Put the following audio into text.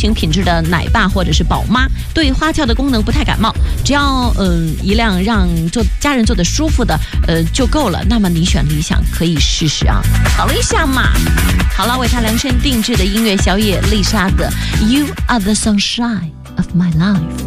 行品质的奶爸或者是宝妈，对花轿的功能不太感冒，只要一辆让家人坐得舒服的就够了。那么你选理想可以试试啊，考虑一下嘛。好了，为他量身定制的音乐，小野丽莎的 You Are the Sunshine of My Life。